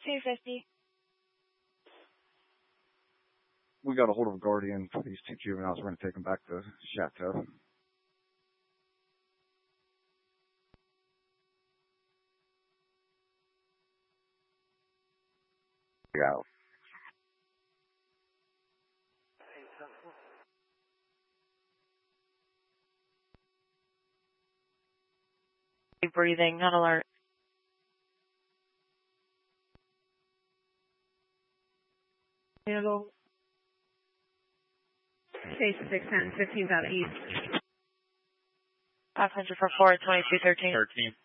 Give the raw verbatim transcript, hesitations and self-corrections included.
two fifty. We got a hold of a guardian for these two juveniles. We're going to take them back to Chateau. Yeah. Breathing, not alert. Handle. Chase six ten, fifteen's out east. five hundred for four, twenty-two thirteen. thirteen.